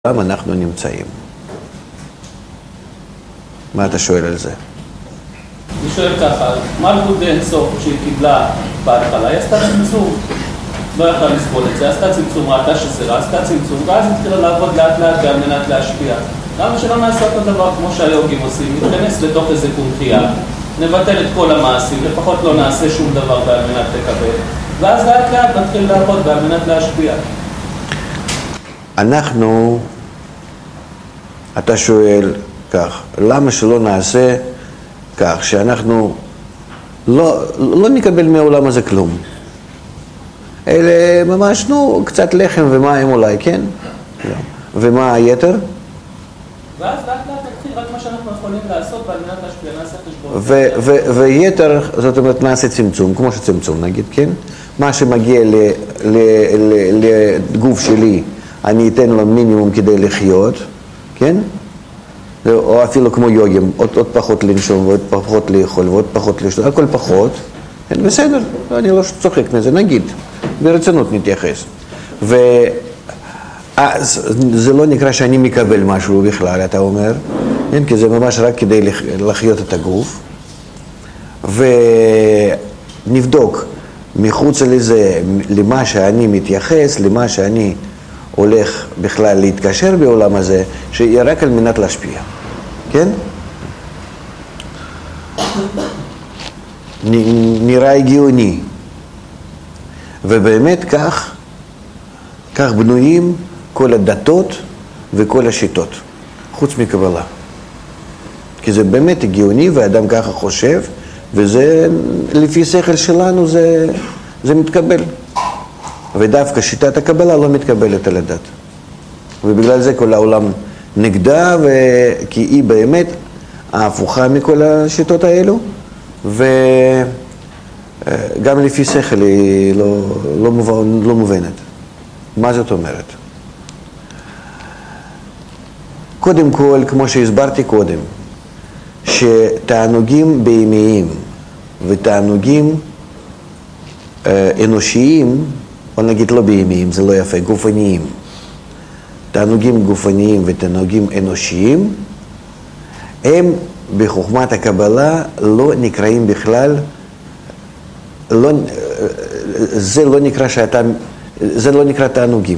למה אנחנו נמצאים? מה אתה שואל על זה? אני שואל ככה, מלכות אין סוף שהיא קיבלה בהתחלה, היא עשתה צמצום, לא יכלה לסבול את זה, עשתה צמצום, ראתה שזה רע, עשתה צמצום, ואז התחילה לעבוד לאט לאט על מנת להשפיע. למה שלא נעשה אותו דבר כמו שהיוגים עושים, נתכנס לתוך איזה קונחייה, נבטל את כל המעשים, לפחות לא נעשה שום דבר על מנת לקבל, ואז לאט לאט נתחיל לעבוד על מנת להשפיע. אנחנו, אתה שואל כך, למה שלא נעשה כך, שאנחנו לא נקבל מהעולם הזה כלום? אלה ממש, קצת לחם ומים אולי, כן? ומה היתר? ואז לאט לאט נתחיל רק מה שאנחנו יכולים לעשות ועל מנת להשפיע, נעשה חשבון. ויתר, זאת אומרת, נעשה צמצום, כמו שצמצום נגיד, כן? מה שמגיע לגוף שלי, אני אתן לו מינימום כדי לחיות, כן? או אפילו כמו יוגים, עוד פחות לנשום, ועוד פחות לאכול, ועוד פחות לשתות, הכל פחות, כן, בסדר, אני לא צוחק מזה, נגיד, ברצינות נתייחס. זה לא נקרא שאני מקבל משהו בכלל, אתה אומר, כן? כי זה ממש רק כדי לחיות את הגוף. ונבדוק מחוץ לזה, למה שאני מתייחס, למה שאני הולך בכלל להתקשר בעולם הזה, שיהיה רק על מנת להשפיע, כן? נראה הגיוני. ובאמת כך בנויים כל הדתות וכל השיטות, חוץ מקבלה. כי זה באמת הגיוני, והאדם ככה חושב, וזה לפי שכל שלנו זה מתקבל. ודווקא שיטת הקבלה לא מתקבלת על הדת. ובגלל זה כל העולם נגדה, כי היא באמת ההפוכה מכל השיטות האלו, וגם לפי שכל היא לא מובנת. מה זאת אומרת? קודם כל, כמו שהסברתי קודם, שתענוגים בהמיים ותענוגים אנושיים, או נגיד לא בהמיים, זה לא יפה, גופניים. תענוגים גופניים ותענוגים אנושיים, הם בחוכמת הקבלה לא נקראים בכלל, זה לא נקרא תענוגים.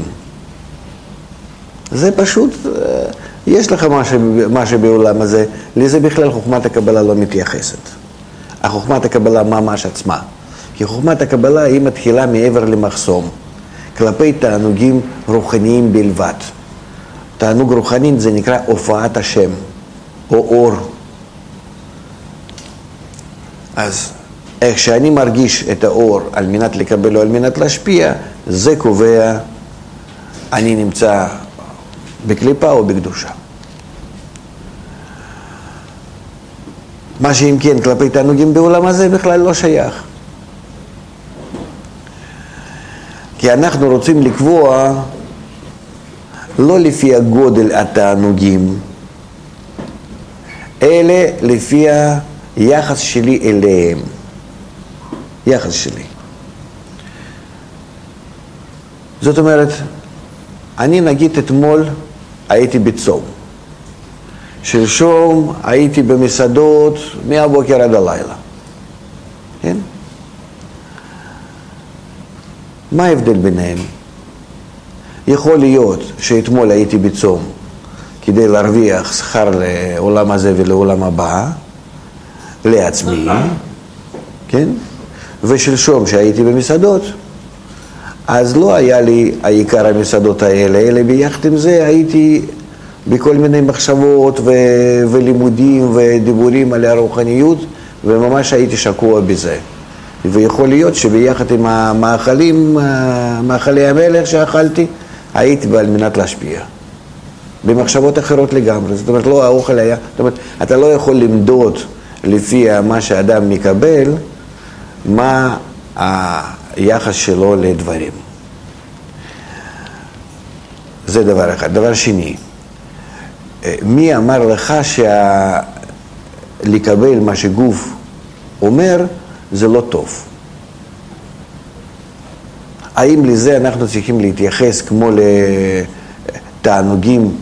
זה פשוט, יש לך משהו בעולם הזה, לזה בכלל חוכמת הקבלה לא מתייחסת. החוכמת הקבלה ממש עצמה. כי חוכמת הקבלה היא מתחילה מעבר למחסום, כלפי תענוגים רוחניים בלבד. תענוג רוחני זה נקרא הופעת השם, או אור. אז איך שאני מרגיש את האור על מנת לקבל או על מנת להשפיע, זה קובע אני נמצא בקליפה או בקדושה. מה שאם כן כלפי תענוגים בעולם הזה בכלל לא שייך. כי אנחנו רוצים לקבוע לא לפי הגודל התענוגים, אלא לפי היחס שלי אליהם. יחס שלי. זאת אומרת, אני נגיד אתמול הייתי בצום. שלשום הייתי במסעדות מהבוקר עד הלילה. כן? מה ההבדל ביניהם? יכול להיות שאתמול הייתי בצום כדי להרוויח שכר לעולם הזה ולעולם הבא, לעצמי, כן? ושלשום שהייתי במסעדות, אז לא היה לי העיקר המסעדות האלה, אלא ביחד עם זה הייתי בכל מיני מחשבות ולימודים ודיבורים על הרוחניות, וממש הייתי שקוע בזה. ויכול להיות שביחד עם מאכלי המלך שאכלתי, הייתי על מנת להשפיע. במחשבות אחרות לגמרי. זאת אומרת, לא האוכל היה, זאת אומרת, אתה לא יכול למדוד לפי מה שאדם מקבל, מה היחס שלו לדברים. זה דבר אחד. דבר שני, מי אמר לך לקבל מה שגוף אומר, זה לא טוב? האם לזה אנחנו צריכים להתייחס כמו תענוגים